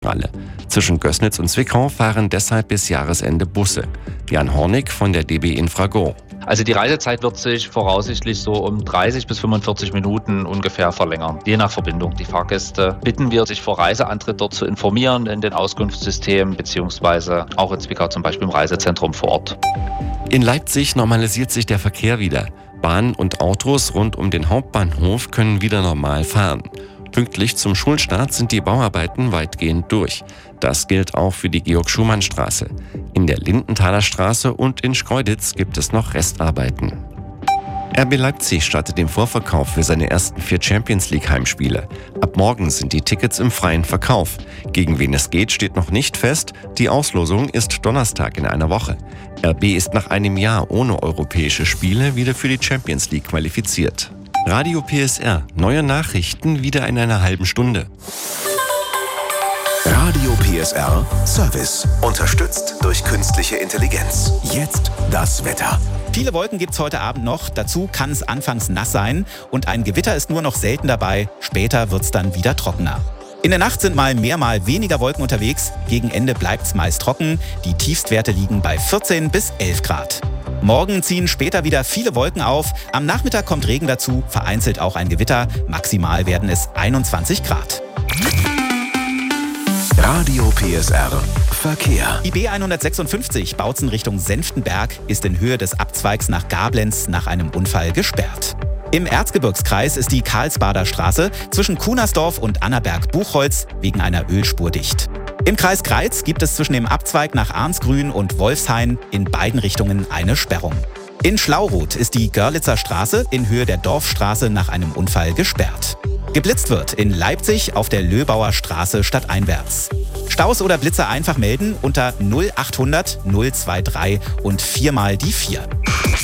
Zwischen Gößnitz und Zwickau fahren deshalb bis Jahresende Busse. Jan Hornig von der DB Infrago. Also die Reisezeit wird sich voraussichtlich so um 30 bis 45 Minuten ungefähr verlängern, je nach Verbindung. Die Fahrgäste bitten wir, sich vor Reiseantritt dort zu informieren in den Auskunftssystemen beziehungsweise auch in Zwickau zum Beispiel im Reisezentrum vor Ort. In Leipzig normalisiert sich der Verkehr wieder. Bahnen und Autos rund um den Hauptbahnhof können wieder normal fahren. Pünktlich zum Schulstart sind die Bauarbeiten weitgehend durch. Das gilt auch für die Georg-Schumann-Straße. In der Lindenthaler Straße und in Schkeuditz gibt es noch Restarbeiten. RB Leipzig startet den Vorverkauf für seine ersten 4 Champions-League-Heimspiele. Ab morgen sind die Tickets im freien Verkauf. Gegen wen es geht, steht noch nicht fest. Die Auslosung ist Donnerstag in einer Woche. RB ist nach einem Jahr ohne europäische Spiele wieder für die Champions League qualifiziert. Radio PSR, neue Nachrichten wieder in einer halben Stunde. Radio PSR Service, unterstützt durch künstliche Intelligenz. Jetzt das Wetter. Viele Wolken gibt's heute Abend noch. Dazu kann es anfangs nass sein. Und ein Gewitter ist nur noch selten dabei. Später wird's dann wieder trockener. In der Nacht sind mal mehr, mal weniger Wolken unterwegs. Gegen Ende bleibt's meist trocken. Die Tiefstwerte liegen bei 14 bis 11 Grad. Morgen ziehen später wieder viele Wolken auf. Am Nachmittag kommt Regen dazu, vereinzelt auch ein Gewitter. Maximal werden es 21 Grad. Radio PSR Verkehr. Die B156 Bautzen Richtung Senftenberg ist in Höhe des Abzweigs nach Gablenz nach einem Unfall gesperrt. Im Erzgebirgskreis ist die Karlsbader Straße zwischen Kunersdorf und Annaberg-Buchholz wegen einer Ölspur dicht. Im Kreis Greiz gibt es zwischen dem Abzweig nach Arnsgrün und Wolfshain in beiden Richtungen eine Sperrung. In Schlauroth ist die Görlitzer Straße in Höhe der Dorfstraße nach einem Unfall gesperrt. Geblitzt wird in Leipzig auf der Löbauer Straße stadteinwärts. Staus oder Blitzer einfach melden unter 0800 023 und 4 mal die 4.